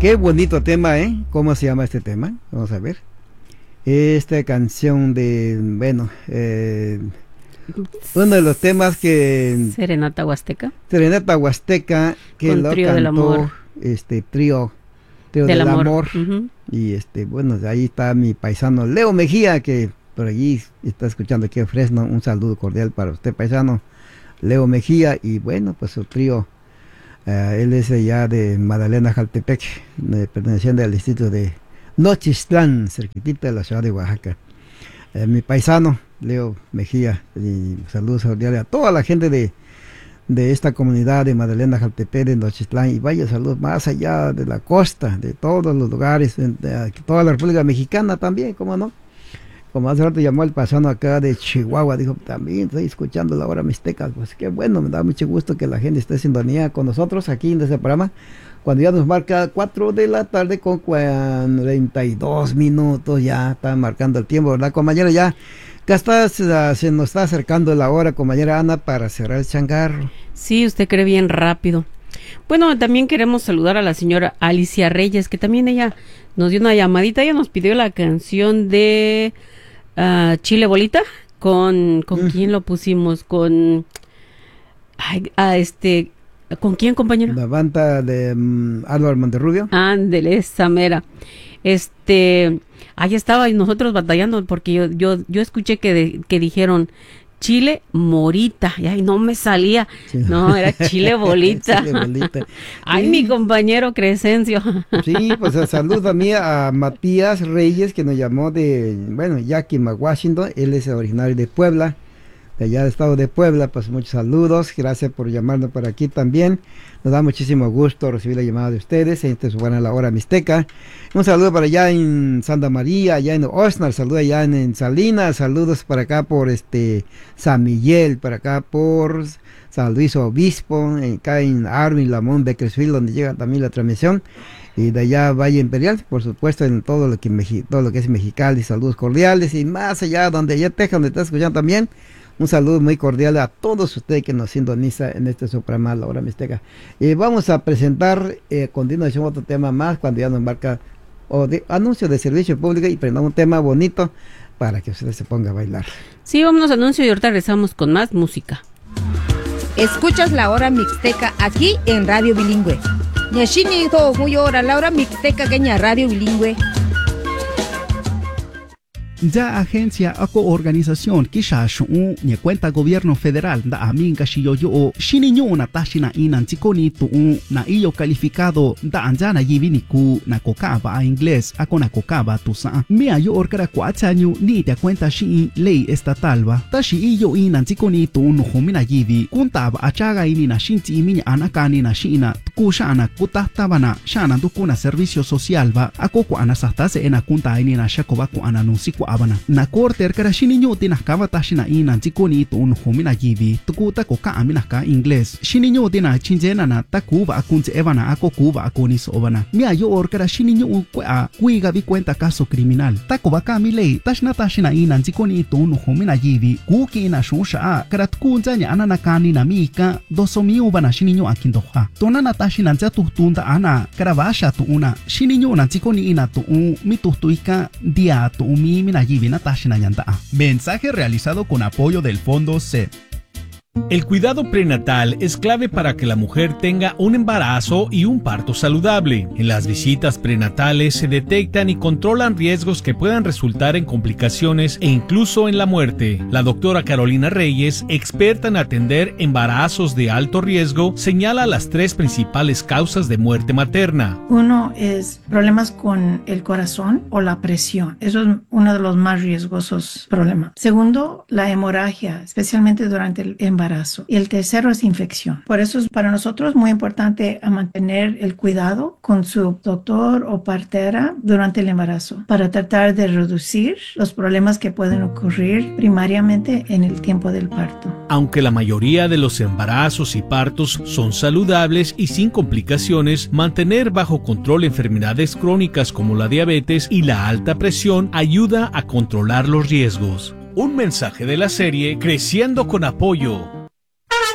Qué bonito tema, ¿eh? ¿Cómo se llama este tema? Vamos a ver. Esta canción de, bueno, uno de los temas que... Serenata Huasteca. Serenata Huasteca, que con lo Trío cantó del Amor. Trío del Amor. Y bueno, ahí está mi paisano Leo Mejía, que por allí está escuchando aquí en Fresno. Un saludo cordial para usted, paisano Leo Mejía. Y bueno, pues su trío, él es allá de Magdalena, Jaltepec, perteneciente al distrito de Nochistlán, cerquitita de la ciudad de Oaxaca. Mi paisano Leo Mejía, y saludos cordiales a toda la gente de esta comunidad de Magdalena, Jaltepec, de Nochistlán, y vaya saludos más allá de la costa, de todos los lugares, de toda la República Mexicana también, ¿cómo no? Como hace rato llamó el paisano acá de Chihuahua, dijo, también estoy escuchando la hora mixteca. Pues qué bueno, me da mucho gusto que la gente esté en sintonía con nosotros aquí en este programa, cuando ya nos marca 4 de la tarde con 42 minutos, ya está marcando el tiempo, ¿verdad, compañero? Ya se nos está acercando la hora, compañera Ana, para cerrar el changarro. Sí, usted cree bien rápido. Bueno, también queremos saludar a la señora Alicia Reyes, que también ella nos dio una llamadita. Ella nos pidió la canción de Chile Bolita. ¿Con quién lo pusimos? ¿Con quién, compañero? La banda de Álvaro Monterrubio. Ándele, esa mera. Ahí estaba y nosotros batallando porque yo escuché que dijeron Chile Morita, y ahí no me salía. Sí. No, era Chile Bolita. Chile Bolita. Ay, sí. Mi compañero Crescencio. Sí, pues saludo a mí a Matías Reyes, que nos llamó de, bueno, Yakima, Washington. Él es originario de Puebla, de allá del estado de Puebla. Pues muchos saludos, gracias por llamarnos por aquí también. Nos da muchísimo gusto recibir la llamada de ustedes. Esta es buena la hora mixteca. Un saludo para allá en Santa María, allá en Osnar, saludos allá en Salinas, saludos para acá por San Miguel, para acá por San Luis Obispo, acá en Arvin, Lamont, Bakersfield, donde llega también la transmisión, y de allá Valle Imperial, por supuesto, en todo lo que es Mexicali, saludos cordiales, y más allá donde allá Texas, donde está escuchando también. Un saludo muy cordial a todos ustedes que nos sintonizan en este programa La Hora Mixteca. Vamos a presentar a continuación otro tema más, cuando ya nos marca anuncio de servicio público, y prendamos un tema bonito para que ustedes se pongan a bailar. Sí, vámonos a anuncio y ahorita regresamos con más música. Escuchas La Hora Mixteca aquí en Radio Bilingüe. Ñashini to muy hora La Hora Mixteca que Radio Bilingüe. Ya agencia o organización kisha shu ni cuenta gobierno federal da aminga shiyoyo o shininyo na tashina inantikoni tu na iyo calificado da anjana yiviniku na kokaba a inglés a na kokaba tusa mea yo orkara kwatsanyu ni te cuenta shi ley estatal ba tashi iyo inantikoni tu no humina yivi kuntaba achaga ini na shinti iminya anakani na shina kushana kutahtabana shana dukuna servicio social ba akoko anasastase ena kunta ini na shakoba ku ananunsiku abana na corte erkara shininyo tinakaba tashina ina tikoni to un homina yivi tukuta koka aminaka inglés shininyo tina chinjena na takuba akunze evana ako kuba akonis obana mia yo orkara shininyo kwa kuiga bi cuenta caso criminal takoba kamilei tashina ina tikoni to un homina yivi kuki na shusha karat kunzanya ananakani na mika dosomi ubana shininyo akindoha tonana tashina tunda ana karavasha tu una shininyo na tikoni ina to mitutuika dia to mi mina yivi. Mensaje realizado con apoyo del Fondo CEP. El cuidado prenatal es clave para que la mujer tenga un embarazo y un parto saludable. En las visitas prenatales se detectan y controlan riesgos que puedan resultar en complicaciones e incluso en la muerte. La doctora Carolina Reyes, experta en atender embarazos de alto riesgo, señala las 3 principales causas de muerte materna. Uno es problemas con el corazón o la presión. Eso es uno de los más riesgosos problemas. Segundo, la hemorragia, especialmente durante el embarazo. Y el tercero es infección. Por eso es para nosotros muy importante mantener el cuidado con su doctor o partera durante el embarazo para tratar de reducir los problemas que pueden ocurrir primariamente en el tiempo del parto. Aunque la mayoría de los embarazos y partos son saludables y sin complicaciones, mantener bajo control enfermedades crónicas como la diabetes y la alta presión ayuda a controlar los riesgos. Un mensaje de la serie Creciendo con Apoyo.